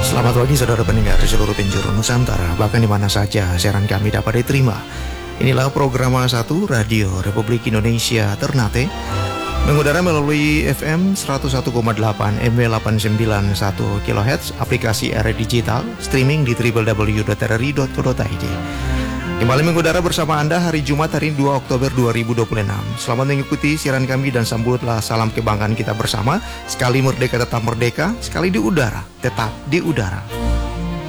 Selamat pagi saudara pendengar di seluruh penjuru Nusantara, bahkan di mana saja siaran kami dapat diterima. Inilah program A1 Radio Republik Indonesia Ternate, mengudara melalui FM 101,8 MW 891 kHz, aplikasi RRI Digital, streaming di www.rri.co.id. Kembali mengudara bersama Anda hari Jumat hari 2 Oktober 2026. Selamat mengikuti siaran kami dan sambutlah salam kebanggaan kita bersama. Sekali merdeka tetap merdeka, sekali di udara tetap di udara.